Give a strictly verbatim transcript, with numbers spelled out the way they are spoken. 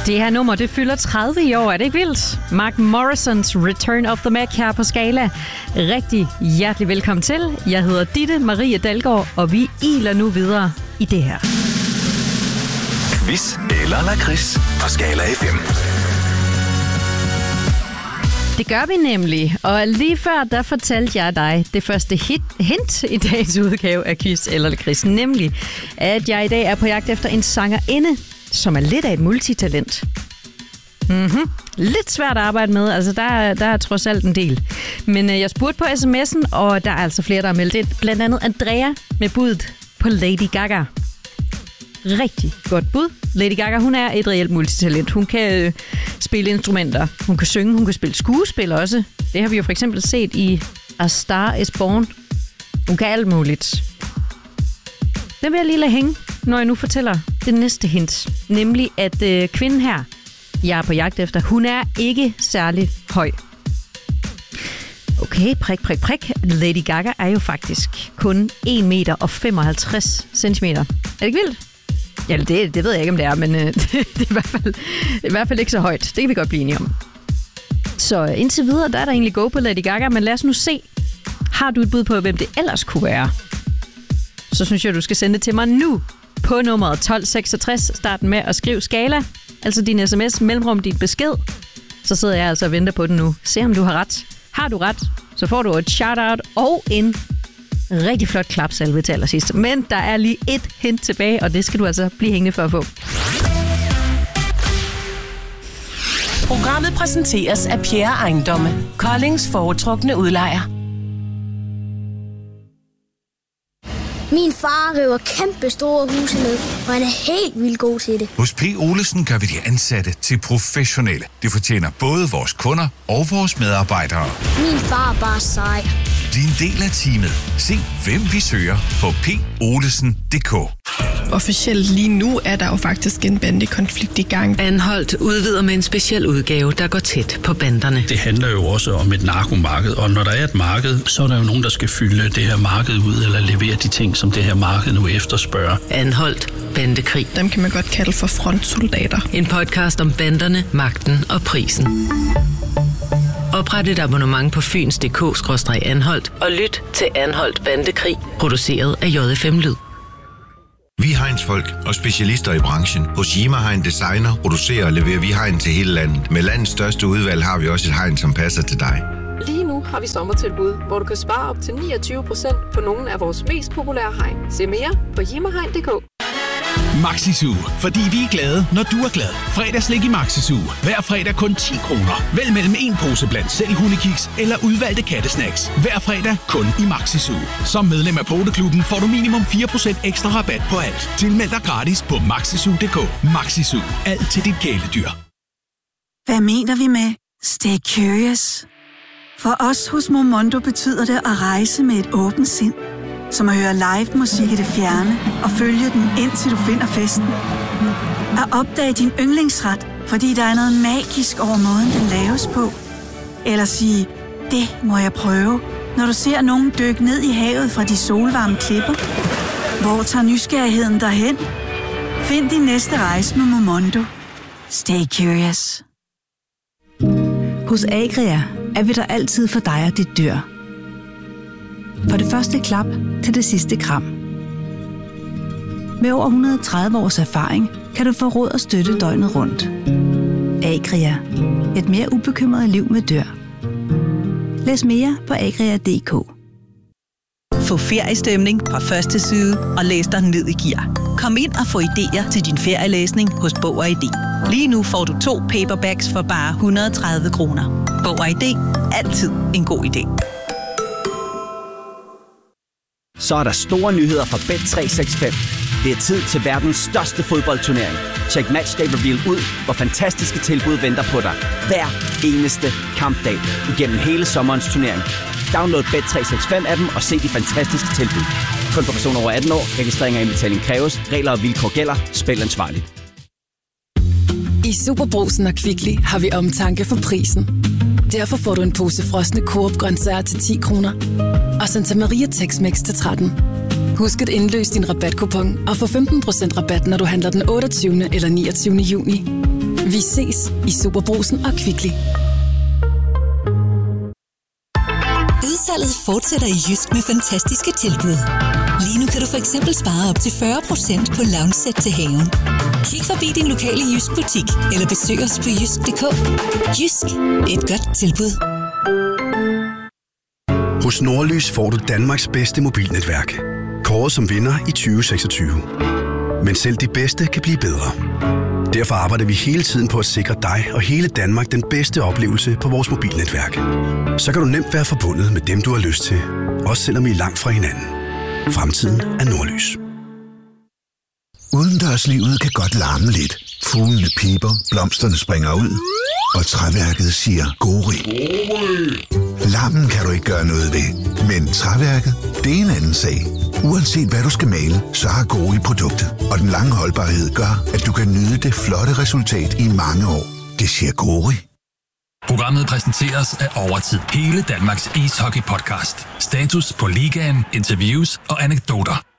Det her nummer, det fylder tredive i år. Er det ikke vildt? Mark Morrisons Return of the Mac her på Skala. Rigtig hjertelig velkommen til. Jeg hedder Ditte Marie Dalgaard, og vi iler nu videre i det her. Quiz eller lakrids på Skala F M. Det gør vi nemlig, og lige før der fortalte jeg dig det første hit, hint i dagens udgave af Quiz eller lakrids, nemlig at jeg i dag er på jagt efter en sangerinde, som er lidt af et multitalent. Mm-hmm. Lidt svært at arbejde med, altså der er, der er trods alt en del. Men øh, jeg spurgte på sms'en, og der er altså flere, der har meldt ind. Blandt andet Andrea med budet på Lady Gaga. Rigtig godt bud. Lady Gaga, hun er et reelt multitalent. Hun kan øh, spille instrumenter, hun kan synge, hun kan spille skuespil også. Det har vi jo for eksempel set i A Star Is Born. Hun kan alt muligt. Det vil jeg lige lade hænge, når jeg nu fortæller det næste hint. Nemlig, at øh, kvinden her, jeg er på jagt efter, hun er ikke særlig høj. Okay, prik, prik, prik. Lady Gaga er jo faktisk kun en meter og femoghalvtreds centimeter. Er det ikke vildt? Ja, det, det ved jeg ikke, om det er, men øh, det, det er i hvert fald, i hvert fald ikke så højt. Det kan vi godt blive enige om. Så indtil videre, der er der egentlig go på Lady Gaga, men lad os nu se. Har du et bud på, hvem det ellers kunne være? Så synes jeg, du skal sende det til mig nu på nummeret tolv seksogtres. Starten med at skrive Skala, altså din sms, mellemrum din besked. Så sidder jeg altså og venter på den nu. Se om du har ret. Har du ret, så får du et shout-out og en rigtig flot klapsalve til allersidst. Men der er lige et hint tilbage, og det skal du altså blive hængende for at få. Programmet præsenteres af Pierre Ejendomme, Koldings foretrukne udlejer. Min far river kæmpe store huse ned, og han er helt vildt god til det. Hos P. Olesen gør vi de ansatte til professionelle. Det fortjener både vores kunder og vores medarbejdere. Min far er bare sej. Din del af teamet. Se, hvem vi søger på p olesen punktum d k. Officielt lige nu er der jo faktisk en bandekonflikt i gang. Anholdt udvider med en speciel udgave, der går tæt på banderne. Det handler jo også om et narkomarked, og når der er et marked, så er der jo nogen, der skal fylde det her marked ud, eller levere de ting, som det her marked nu efterspørger. Anholdt bandekrig. Dem kan man godt kalde for frontsoldater. En podcast om banderne, magten og prisen. Opret et abonnement på fyns punktum d k skråstreg anholdt og lyt til Anholdt Bandekrig, produceret af J F M Lyd. Vi er Heinz-folk og specialister i branchen. Hos Yima Hein Designer producerer og leverer vi hegn til hele landet. Med landets største udvalg har vi også et hegn, som passer til dig. Lige nu har vi sommertilbud, hvor du kan spare op til niogtyve procent på nogle af vores mest populære hegn. Se mere på yimahegn punktum d k. Maxi-Zoo, fordi vi er glade, når du er glad. Fredagslik i Maxi-Zoo. Hver fredag kun ti kroner. Vælg mellem en pose blandt selv hundekiks eller udvalgte kattesnacks. Hver fredag kun i Maxi-Zoo. Som medlem af Poteklubben får du minimum fire procent ekstra rabat på alt. Tilmeld dig gratis på maxizoo punktum d k. Maxi-Zoo. Alt til dit kæledyr. Hvad mener vi med stay curious? For os hos Momondo betyder det at rejse med et åbent sind. Som at høre live musik i det fjerne og følge den indtil du finder festen. At opdage din yndlingsret, fordi der er noget magisk over måden, den laves på. Eller sige, det må jeg prøve, når du ser nogen dykke ned i havet fra de solvarme klipper. Hvor tager nysgerrigheden derhen? Find din næste rejse med Momondo. Stay curious. Hos Agria er vi der altid for dig og dit dyr. For det første klap til det sidste kram. Med over et hundrede og tredive års erfaring kan du få råd og støtte døgnet rundt. Agria. Et mere ubekymret liv med dyr. Læs mere på agria punktum d k. Få feriestemning fra første side og læs dig ned i gear. Kom ind og få idéer til din ferielæsning hos Bog og I D. Lige nu får du to paperbacks for bare et hundrede og tredive kroner. Bog og I D. Altid en god idé. Så er der store nyheder fra Bet tre seks fem. Det er tid til verdens største fodboldturnering. Check Matchday Reveal ud, hvor fantastiske tilbud venter på dig. Hver eneste kampdag igennem hele sommerens turnering. Download Bet tre seks fem appen og se de fantastiske tilbud. Kun for personer over atten år. Registrering og indbetaling kræves. Regler og vilkår gælder. Spil ansvarligt. I Superbrugsen og Kvickly har vi omtanke for prisen. Derfor får du en pose frosne Coop grøntsager til ti kroner. Og Santa Maria Tex-Mex til tretten. Husk at indløse din rabatkupon og få femten procent rabat, når du handler den otteogtyvende eller niogtyvende juni. Vi ses i SuperBrugsen og Kvickly. Udsalget fortsætter i Jysk med fantastiske tilbud. Lige nu kan du for eksempel spare op til fyrre procent på lounge-sæt til haven. Kig forbi din lokale Jysk butik, eller besøg os på jysk punktum d k. Jysk. Et godt tilbud. Hos Nordlys får du Danmarks bedste mobilnetværk. Kåret som vinder i tyve seksogtyve. Men selv de bedste kan blive bedre. Derfor arbejder vi hele tiden på at sikre dig og hele Danmark den bedste oplevelse på vores mobilnetværk. Så kan du nemt være forbundet med dem, du har lyst til. Også selvom I er langt fra hinanden. Fremtiden er Nordlys. Udendørslivet kan godt larme lidt. Fuglene piber, blomsterne springer ud, og træværket siger gori. Larmen kan du ikke gøre noget ved, men træværket, det er en anden sag. Uanset hvad du skal male, så har Gori produktet, og den lange holdbarhed gør, at du kan nyde det flotte resultat i mange år. Det siger Gori. Programmet præsenteres af Overtid. Hele Danmarks ishockey-podcast. Status på ligaen, interviews og anekdoter.